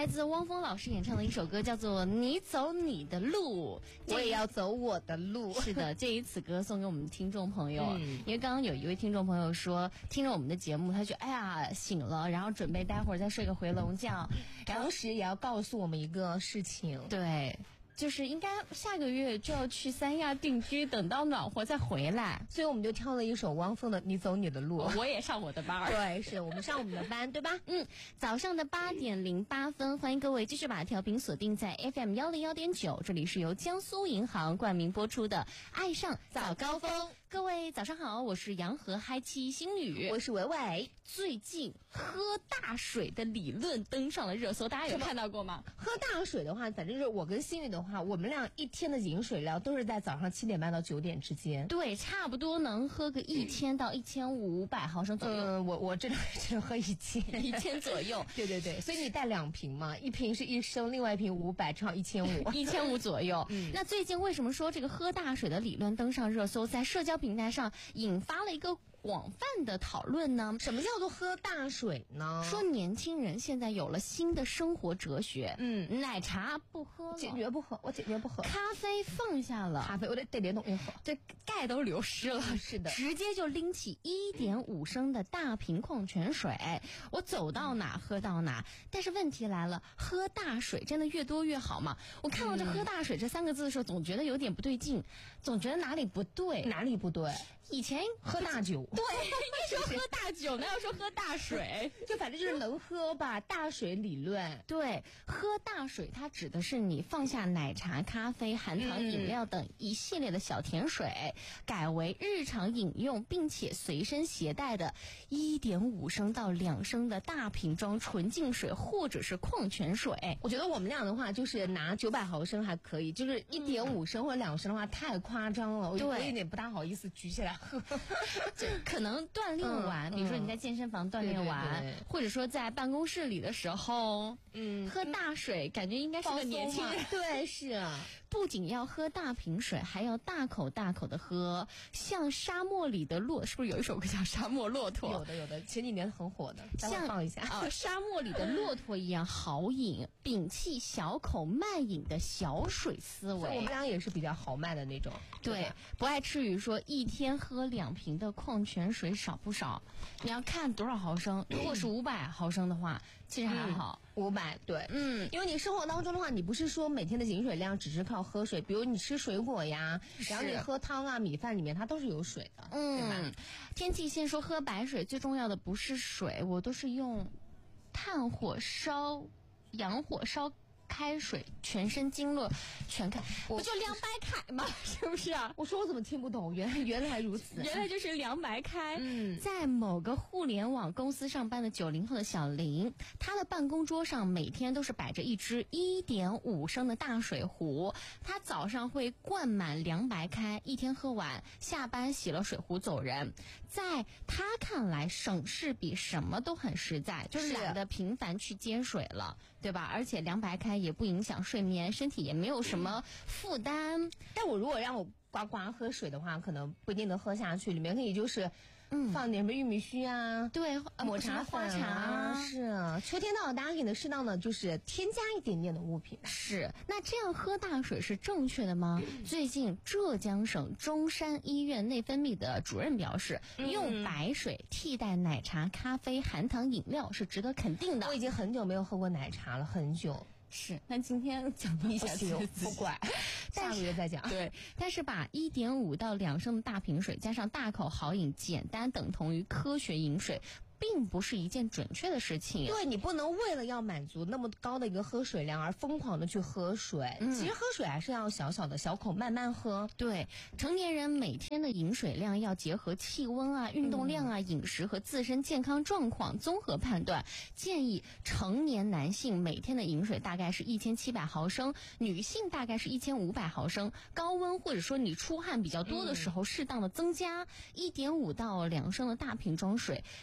来自汪峰老师演唱的一首歌叫做《你走你的路》， 我也要走我的路。 是的，这一此歌送给我们听众朋友。因为刚刚有一位听众朋友说，听着我们的节目，他觉得哎呀醒了，然后准备待会儿再睡个回笼觉， 同时也要告诉我们一个事情， 对。就是应该下个月就要去三亚定居，等到暖和再回来， 所以我们就挑了一首汪峰的《你走你的路》。 我也上我的班。 对，是我们上我们的班，对吧？ 早上的8点08分，欢迎各位继续把调频锁定在 FM 101.9，这里是由江苏银行冠名播出的《爱上早高峰》。各位早上好，我是洋河嗨七星宇， 我是伟伟。 最近喝大水的理论登上了热搜，大家有看到过吗？ 喝大水的话，反正就是我跟星宇的话，我们俩一天的饮水量都是在早上7点半到9点之间。 对，差不多能喝个1000到1500毫升左右。 我只能喝1000 左右。 对对对，所以你带2瓶嘛，一瓶是1升，另外一瓶500，正好1500 左右。那最近为什么说这个喝大水的理论登上热搜，在社交平台上引发了一个广泛的讨论呢？ 什么叫做喝大水呢？ 说年轻人现在有了新的生活哲学。奶茶不喝了， 坚决不喝，我坚决不喝。 咖啡放下了， 咖啡我得带点东西喝， 这钙都流失了。 是的， 直接就拎起1.5升的大瓶矿泉水，我走到哪喝到哪。但是问题来了，喝大水真的越多越好吗？我看到这喝大水这3个字的时候，总觉得有点不对劲，总觉得哪里不对。 哪里不对？ 以前喝大酒， 对，一说喝大酒，哪有说喝大水？ 就反正就是能喝吧，大水理论。 对，喝大水它指的是你放下奶茶、咖啡、含糖饮料等一系列的小甜水，改为日常饮用并且随身携带的1.5升到2升的大瓶装纯净水或者是矿泉水。 我觉得我们俩的话就是拿900毫升还可以，就是1.5升或者2升的话太夸张了，我有点不大好意思举起来喝。 就可能锻炼完，比如说你在健身房锻炼完， 对， 或者说在办公室里的时候，喝大水，感觉应该是个年轻人。 对，是啊。 不仅要喝大瓶水，还要大口大口的喝，像沙漠里的骆，是不是有一首歌叫《沙漠骆驼》？ 有的，前几年很火的， 像放一下沙漠里的骆驼一样好饮，摒弃小口慢饮的小水思维。 我们俩也是比较豪迈的那种。 对，不爱吃鱼说一天喝2瓶的矿泉水少不少？你要看多少毫升，如果是500毫升的话，其实还好。 500，对，因为你生活当中的话，你不是说每天的饮水量只是靠喝水，比如你吃水果呀，然后你喝汤啊、米饭里面它都是有水的，对吧？ 天气线说喝白水最重要的不是水，我都是用炭火烧、洋火烧开水，全身经络全开，不就凉白开吗？是不是啊？ 我说我怎么听不懂？原来如此， 原来就是凉白开。在某个互联网公司上班的90后的小林，他的办公桌上每天都是摆着一只1.5升的大水壶，他早上会灌满凉白开，一天喝完，下班洗了水壶走人。在他看来，省事比什么都很实在，就是懒得频繁去接水了，对吧？而且凉白开也不影响睡眠，身体也没有什么负担。 但我如果让我呱呱喝水的话，可能不一定能喝下去，里面可以就是放点什么玉米须啊， 对， 抹茶粉啊，是啊，秋天到了，大家给它适当的就是添加一点点的物品。 是，那这样喝大水是正确的吗？最近浙江省中山医院内分泌的主任表示，用白水替代奶茶、咖啡、含糖饮料是值得肯定的。 我已经很久没有喝过奶茶了，很久。 是，那今天奖励一下自己， 不管，下个月再讲。 对，但是把1.5到2升的大瓶水加上大口好饮，简单等同于科学饮水，并不是一件准确的事情。 对，你不能为了要满足那么高的一个喝水量而疯狂的去喝水。其实喝水还是要小口慢慢喝。 对，成年人每天的饮水量要结合气温啊、运动量啊、饮食和自身健康状况综合判断。建议成年男性每天的饮水大概是1700毫升，女性大概是1500毫升。高温或者说你出汗比较多的时候，适当的增加1.5到2升的大瓶装水，便于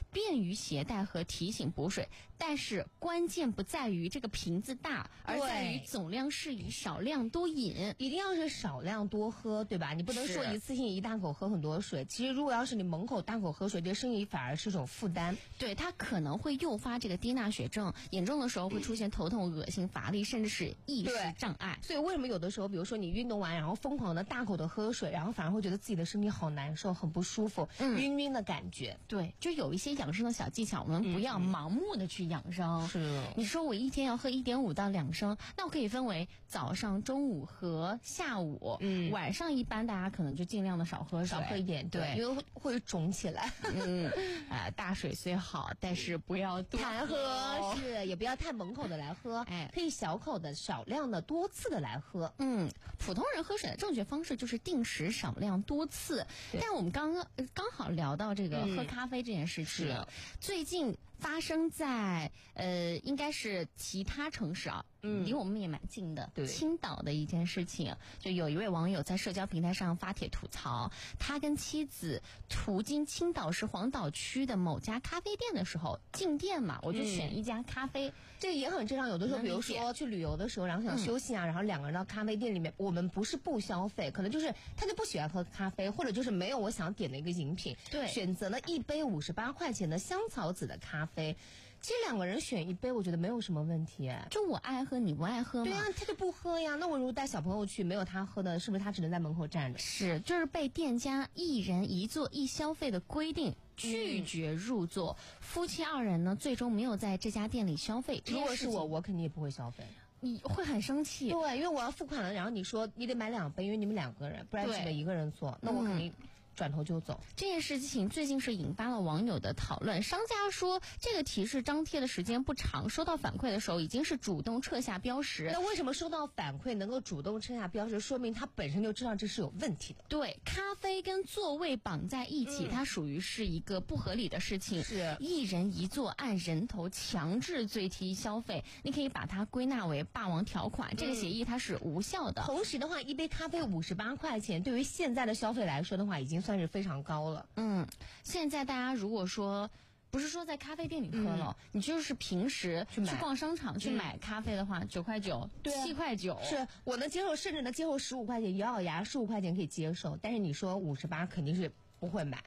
于携带和提醒补水，但是关键不在于这个瓶子大，而在于总量适宜，少量多饮。 一定要是少量多喝，对吧？你不能说一次性一大口喝很多水。其实如果要是你猛口大口喝水，对身体反而是一种负担。 对，它可能会诱发这个低钠血症，严重的时候会出现头痛、恶心、乏力，甚至是意识障碍。 所以为什么有的时候，比如说你运动完，然后疯狂的大口的喝水，然后反而会觉得自己的身体好难受，很不舒服，晕晕的感觉。 对，就有一些养生的小技巧，我们不要盲目的去养生。 是， 你说我一天要喝1.5到2升，那我可以分为早上、中午和下午。晚上一般大家可能就尽量的少喝水， 少喝一点，对，因为会肿起来。 大水虽好，但是不要多喝，是也不要太猛口的来喝，可以小口的、少量的、多次的来喝。 普通人喝水的正确方式就是定时、少量、多次。但我们刚好聊到这个喝咖啡这件事情，最近发生在应该是其他城市啊，离我们也蛮近的，青岛的一件事情。就有一位网友在社交平台上发帖吐槽，他跟妻子途经青岛市黄岛区的某家咖啡店的时候，进店嘛，我就选一家咖啡， 这也很正常。有的时候，比如说去旅游的时候，然后想休息啊，然后两个人到咖啡店里面，我们不是不消费，可能就是他就不喜欢喝咖啡，或者就是没有我想点的一个饮品， 对， 选择了一杯58块钱的香草籽的咖啡。其实两个人选一杯，我觉得没有什么问题。 就我爱喝，你不爱喝吗？ 对啊，他就不喝呀。那我如果带小朋友去，没有他喝的，是不是他只能在门口站着？ 是，就是被店家一人一座一消费的规定拒绝入座。夫妻2人呢，最终没有在这家店里消费。 如果是我肯定也不会消费。 你会很生气。 对，因为我要付款了，然后你说你得买2杯，因为你们2个人，不然只能1个人坐，那我肯定转头就走。 这件事情最近是引发了网友的讨论。商家说，这个提示张贴的时间不长，收到反馈的时候已经是主动撤下标识。 那为什么收到反馈能够主动撤下标识，说明他本身就知道这是有问题的。 对，咖啡跟座位绑在一起，它属于是一个不合理的事情。 是一人一座按人头强制最低消费，你可以把它归纳为霸王条款。这个协议它是无效的。 同时的话，一杯咖啡58块钱，对于现在的消费来说的话，已经算是非常高了。 现在大家如果说不是说在咖啡店里喝了，你就是平时去逛商场去买咖啡的话，9.9块，7块9， 是我能接受，甚至能接受15块钱，咬咬牙15块钱可以接受，但是你说58肯定是不会买。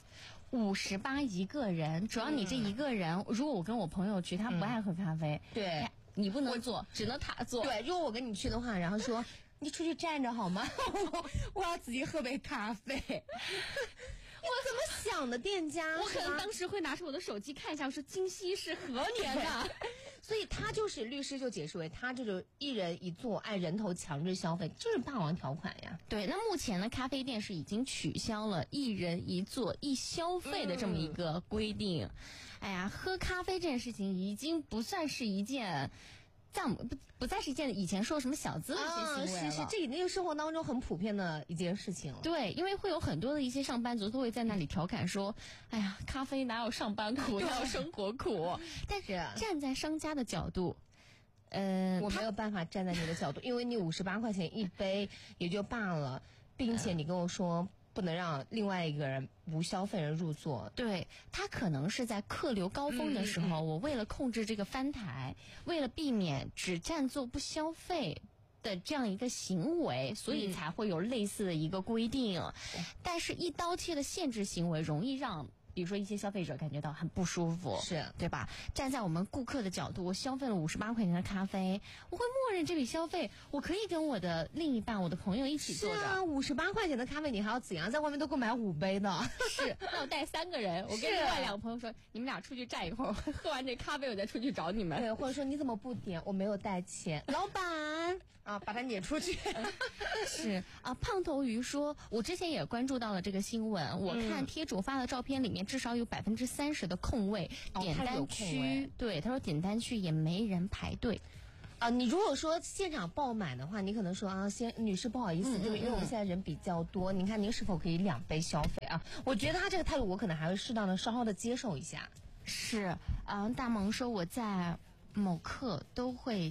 58一个人，主要你这一个人，如果我跟我朋友去，他不爱喝咖啡， 对， 你不能坐，只能他坐。 对，如果我跟你去的话，然后说你出去站着好吗？我要自己喝杯咖啡。我怎么想的，店家？ 我可能当时会拿出我的手机看一下，我说今夕是何年的？ 所以他就是律师就解释为，他这就一人一座按人头强制消费，就是霸王条款呀。 对，那目前呢，咖啡店是已经取消了一人一座一消费的这么一个规定。哎呀，喝咖啡这件事情已经不算是一件。不再是一件以前说什么小资的一些行为了。 是，这已经是生活当中很普遍的一件事情了。 对，因为会有很多的一些上班族都会在那里调侃说：“哎呀，咖啡哪有上班苦，哪有生活苦。”但是站在商家的角度， 我没有办法站在你的角度，因为你58块钱一杯也就罢了，并且你跟我说不能让另外一个人无消费人入座。 对，他可能是在客流高峰的时候，我为了控制这个翻台，为了避免只占座不消费的这样一个行为，所以才会有类似的一个规定。但是一刀切的限制行为容易让比如说一些消费者感觉到很不舒服， 是对吧？站在我们顾客的角度，我消费了58块钱的咖啡，我会默认这笔消费，我可以跟我的另一半、我的朋友一起坐着。 是啊，58块钱的咖啡你还要怎样？在外面都够买5杯的。 是，那我带3个人，我跟另外2个朋友说，你们俩出去站一会儿，喝完这咖啡我再出去找你们。 对，或者说你怎么不点？我没有带钱，老板啊，把他撵出去。 是啊，胖头鱼说，我之前也关注到了这个新闻，我看贴主发的照片里面至少有30%的空位，点单区，对，他说点单区也没人排队。 你如果说现场爆满的话，你可能说啊，女士不好意思，对，因为我们现在人比较多，您看您是否可以2杯消费啊？我觉得他这个态度，我可能还会适当的稍稍的接受一下。 是，大萌说我在某课都会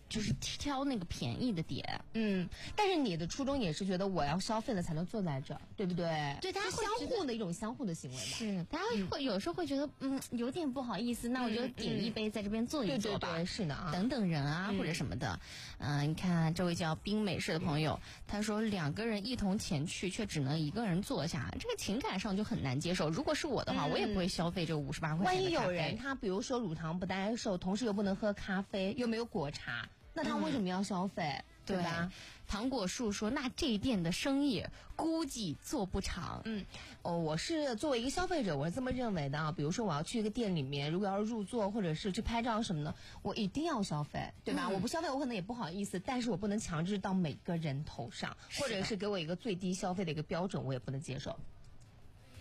就是挑那个便宜的点。 但是你的初衷也是觉得我要消费了才能坐在这儿，对不对？ 对，大家相互的一种相互的行为吧。 是，大家会有时候会觉得有点不好意思，那我就点一杯在这边坐一坐吧。 对，是的啊。 等等人啊，或者什么的。你看这位叫冰美式的朋友，他说2个人一同前去，却只能1个人坐下，这个情感上就很难接受。如果是我的话，我也不会消费这58块钱的咖啡。 万一有人他比如说乳糖不耐受，同时又不能喝咖啡，又没有果茶，那他为什么要消费？对吧？ 糖果树说，那这店的生意估计做不长。 我是作为一个消费者，我是这么认为的啊。比如说我要去一个店里面，如果要是入座或者是去拍照什么的，我一定要消费，对吧？我不消费我可能也不好意思，但是我不能强制到每个人头上，或者是给我一个最低消费的一个标准，我也不能接受。